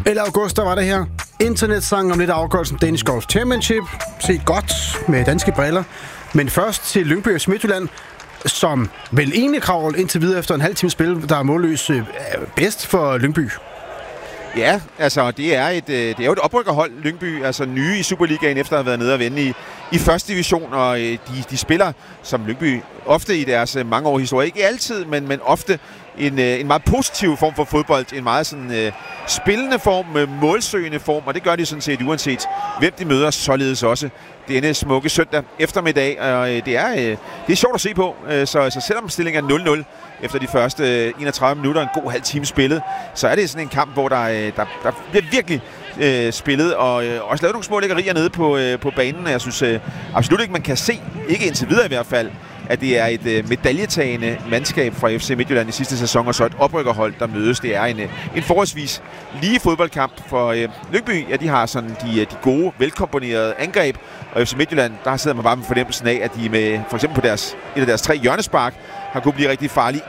11. august, der var det her. Internetsang om lidt afgørelsen Danish Golf Championship. Set godt med danske briller. Men først til Lyngby FC Midtjylland, som vel egentlig kravler indtil videre efter en halv time spil, der er målløs bedst for Lyngby. Ja, altså det er jo et oprykkerhold, Lyngby, altså nye i Superligaen efter at have været nede og vende i første division, og de spiller som Lyngby ofte i deres mange år historie. Ikke altid, men ofte en meget positiv form for fodbold, en meget sådan spillende form, målsøgende form, og det gør de sådan set uanset hvem de møder, således også denne smukke søndag eftermiddag, og det er sjovt at se på, så selvom stillingen er 0-0 efter de første 31 minutter, en god halv time spillet, så er det sådan en kamp, hvor der bliver virkelig spillet, og også lavet nogle små lækkerier nede på banen. Jeg synes absolut ikke, man kan se, ikke indtil videre i hvert fald, at det er et medaljetagende mandskab fra FC Midtjylland i sidste sæson, og så et oprykkerhold, der mødes. Det er en forholdsvis lige fodboldkamp for Lyngby. Ja, de har sådan de gode, velkomponerede angreb, og FC Midtjylland, der sidder man bare med fornemmelsen af, at de med, for eksempel på et af deres 3 hjørnespark, har kunne blive rigtig farlige